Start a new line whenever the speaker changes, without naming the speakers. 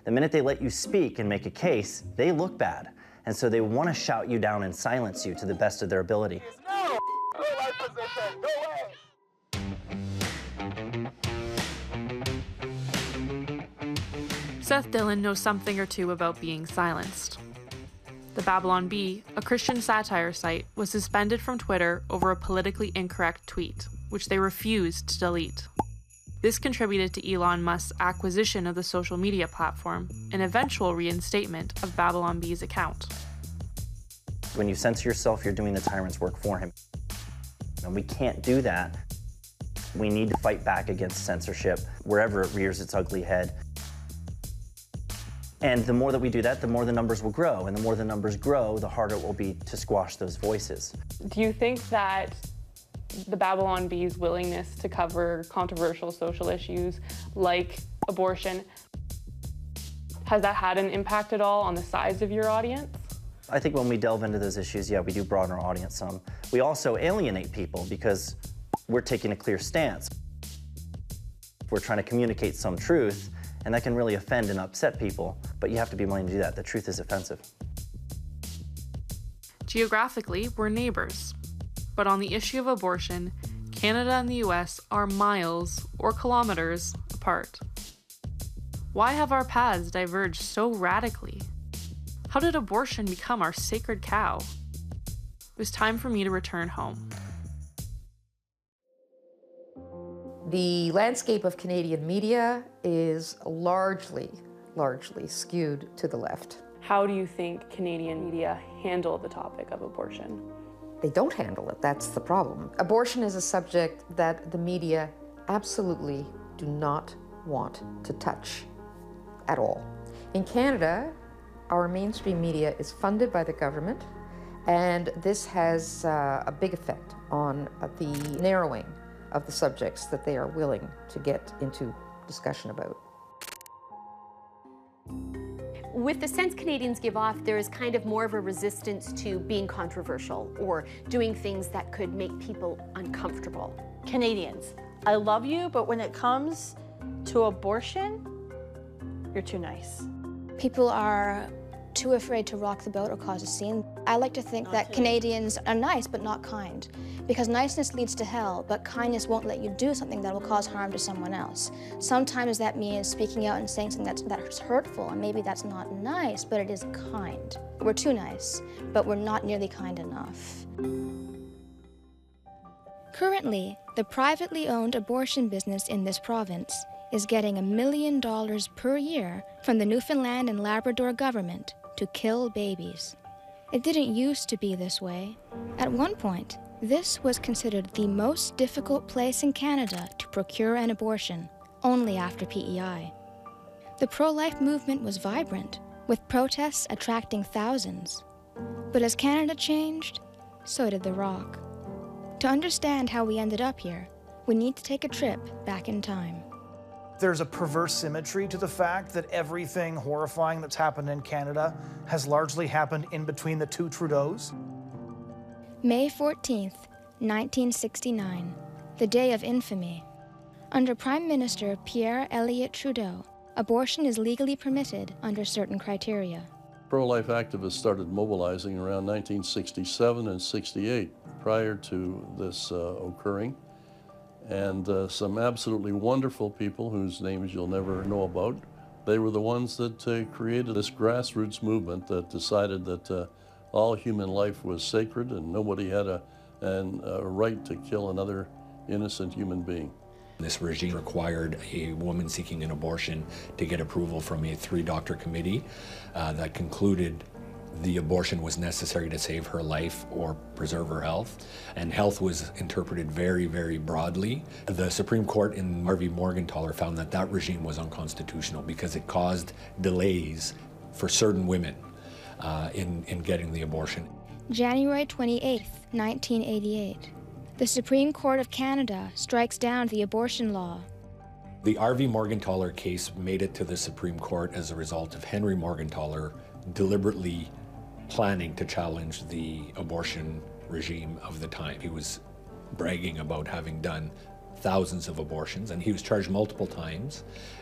The minute they let you speak and make a case, they look bad. And so they want to shout you down and silence you to the best of their ability.
No! Pro-life position, no way!
Seth Dillon knows something or two about being silenced. The Babylon Bee, a Christian satire site, was suspended from Twitter over a politically incorrect tweet, which they refused to delete. This contributed to Elon Musk's acquisition of the social media platform and eventual reinstatement of Babylon Bee's account.
When you censor yourself, you're doing the tyrant's work for him. And we can't do that. We need to fight back against censorship wherever it rears its ugly head. And the more that we do that, the more the numbers will grow. And the more the numbers grow, the harder it will be to squash those voices.
Do you think that the Babylon Bee's willingness to cover controversial social issues like abortion, has that had an impact at all on the size of your audience?
I think when we delve into those issues, yeah, we do broaden our audience some. We also alienate people because we're taking a clear stance. We're trying to communicate some truth, and that can really offend and upset people, but you have to be willing to do that. The truth is offensive.
Geographically, we're neighbors. But on the issue of abortion, Canada and the US are miles or kilometers apart. Why have our paths diverged so radically? How did abortion become our sacred cow? It was time for me to return home.
The landscape of Canadian media is largely skewed to the left.
How do you think Canadian media handle the topic of abortion?
They don't handle it, that's the problem. Abortion is a subject that the media absolutely do not want to touch at all. In Canada, our mainstream media is funded by the government, and this has a big effect on the narrowing of the subjects that they are willing to get into discussion about.
With the sense Canadians give off, there is kind of more of a resistance to being controversial or doing things that could make people uncomfortable.
Canadians, I love you, but when it comes to abortion, you're too nice.
People are too afraid to rock the boat or cause a scene. I like to think that Canadians are nice but not kind, because niceness leads to hell, but kindness won't let you do something that will cause harm to someone else. Sometimes that means speaking out and saying something that's hurtful, and maybe that's not nice, but it is kind. We're too nice, but we're not nearly kind enough. Currently, the privately owned abortion business in this province is getting $1 million per year from the Newfoundland and Labrador government to kill babies. It didn't used to be this way. At one point, this was considered the most difficult place in Canada to procure an abortion, only after PEI. The pro-life movement was vibrant, with protests attracting thousands. But as Canada changed, so did The Rock. To understand how we ended up here, we need to take a trip back in time.
There's a perverse symmetry to the fact that everything horrifying that's happened in Canada has largely happened in between the two Trudeaus.
May 14th, 1969, the day of infamy. Under Prime Minister Pierre Elliott Trudeau, abortion is legally permitted under certain criteria.
Pro-life activists started mobilizing around 1967 and 68, prior to this occurring. And some absolutely wonderful people whose names you'll never know about, they were the ones that created this grassroots movement that decided that all human life was sacred and nobody had a right to kill another innocent human being.
This regime required a woman seeking an abortion to get approval from a 3-doctor committee that concluded the abortion was necessary to save her life or preserve her health, and health was interpreted very, very broadly. The Supreme Court in Harvey Morgentaler found that that regime was unconstitutional because it caused delays for certain women in getting the abortion.
January 28th, 1988. The Supreme Court of Canada strikes down the abortion law.
The Harvey Morgentaler case made it to the Supreme Court as a result of Henry Morgentaler deliberately planning to challenge the abortion regime of the time. He was bragging about having done thousands of abortions, and he was charged multiple times,